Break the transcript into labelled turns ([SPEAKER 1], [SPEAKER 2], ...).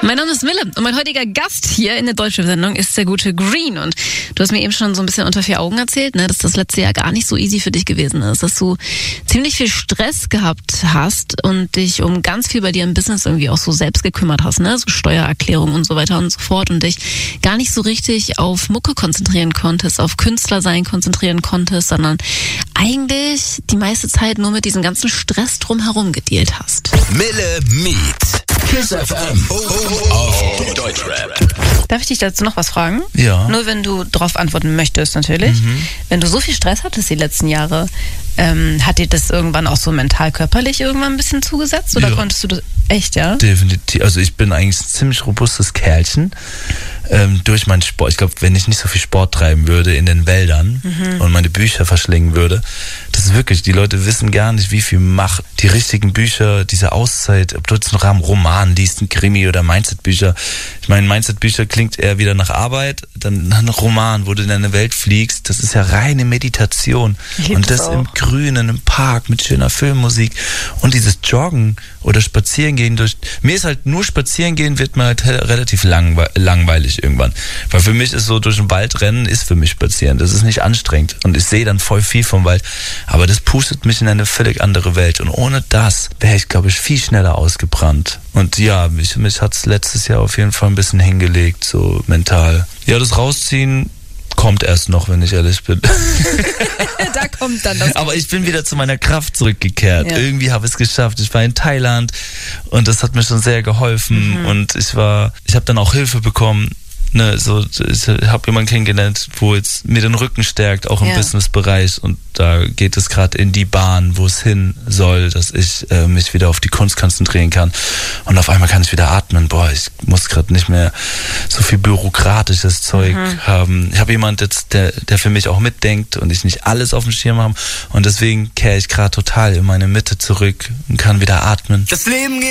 [SPEAKER 1] Mein Name ist Mille und mein heutiger Gast hier in der Deutschrap-Sendung ist der gute Green. Und du hast mir eben schon so ein bisschen unter vier Augen erzählt, ne, dass das letzte Jahr gar nicht so easy für dich gewesen ist, dass du ziemlich viel Stress gehabt hast und dich um ganz viel bei dir im Business irgendwie auch so selbst gekümmert hast, ne, so Steuererklärung und so weiter und so fort, und dich gar nicht so richtig auf Mucke konzentrieren konntest, auf Künstler sein konzentrieren konntest, sondern eigentlich die meiste Zeit nur mit diesem ganzen Stress drumherum gedealt hast.
[SPEAKER 2] Mille Meet. KISS FM auf Deutschrap.
[SPEAKER 1] Darf ich dich dazu noch was fragen?
[SPEAKER 3] Ja.
[SPEAKER 1] Nur wenn du darauf antworten möchtest, natürlich. Wenn du so viel Stress hattest die letzten Jahre, hat dir das irgendwann auch so mental, körperlich irgendwann ein bisschen zugesetzt? Oder konntest du das echt, ja?
[SPEAKER 3] Definitiv. Also ich bin eigentlich ein ziemlich robustes Kerlchen. Durch meinen Sport. Ich glaube, wenn ich nicht so viel Sport treiben würde in den Wäldern und meine Bücher verschlingen würde, das ist wirklich, die Leute wissen gar nicht, wie viel Macht die richtigen Bücher, diese Auszeit, ob du jetzt noch einen Roman liest, ein Krimi oder Mindset-Bücher. Ich meine, Mindset-Bücher klingt eher wieder nach Arbeit, dann ein Roman, wo du in eine Welt fliegst, das ist ja reine Meditation. Und das im Grünen, im Park mit schöner Filmmusik und dieses Joggen oder Spazierengehen mir ist halt nur Spazierengehen wird mir halt relativ langweilig irgendwann. Weil für mich ist so, durch den Wald rennen ist für mich spazieren. Das ist nicht anstrengend. Und ich sehe dann voll viel vom Wald. Aber das pustet mich in eine völlig andere Welt. Und ohne das wäre ich, glaube ich, viel schneller ausgebrannt. Und ja, mich hat's letztes Jahr auf jeden Fall ein bisschen hingelegt, so mental. Ja, das Rausziehen kommt erst noch, wenn ich ehrlich bin.
[SPEAKER 1] Da kommt dann das.
[SPEAKER 3] Aber ich bin wieder zu meiner Kraft zurückgekehrt. Ja. Irgendwie habe ich es geschafft. Ich war in Thailand und das hat mir schon sehr geholfen. Und ich habe dann auch Hilfe bekommen. Ne, so, ich habe jemanden kennengelernt, wo jetzt mir den Rücken stärkt, auch im Businessbereich, und da geht es gerade in die Bahn, wo es hin soll, dass ich mich wieder auf die Kunst konzentrieren kann, und auf einmal kann ich wieder atmen. Boah, ich muss gerade nicht mehr so viel bürokratisches Zeug haben. Ich habe jemanden jetzt, der für mich auch mitdenkt und ich nicht alles auf dem Schirm habe, und deswegen kehre ich gerade total in meine Mitte zurück und kann wieder atmen.
[SPEAKER 2] Das Leben geht